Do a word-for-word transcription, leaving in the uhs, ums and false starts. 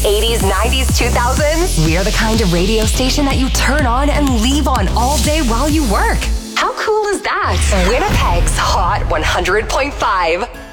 eighties, nineties, two thousands. We're the kind of radio station that you turn on and leave on all day while you work. How cool is that? Winnipeg's Hot one hundred point five.